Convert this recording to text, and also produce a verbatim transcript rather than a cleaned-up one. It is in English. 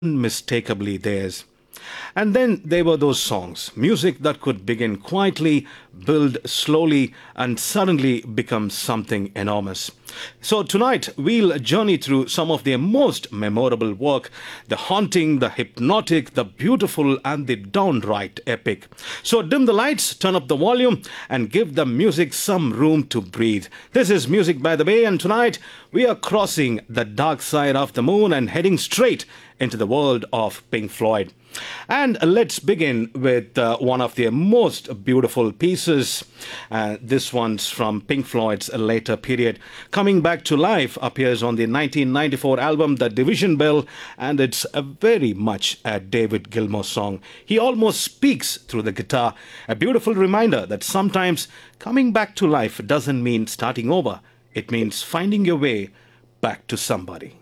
unmistakably theirs. And then there were those songs, music that could begin quietly, build slowly, and suddenly become something enormous. So tonight, we'll journey through some of their most memorable work, the haunting, the hypnotic, the beautiful, and the downright epic. So dim the lights, turn up the volume, and give the music some room to breathe. This is Music by the Bay, and tonight we are crossing the dark side of the moon and heading straight into the world of Pink Floyd. And let's begin with uh, one of their most beautiful pieces. Uh, this one's from Pink Floyd's later period. Coming Back to Life appears on the nineteen ninety-four album The Division Bell, and it's a very much a David Gilmour song. He almost speaks through the guitar. A beautiful reminder that sometimes coming back to life doesn't mean starting over. It means finding your way back to somebody.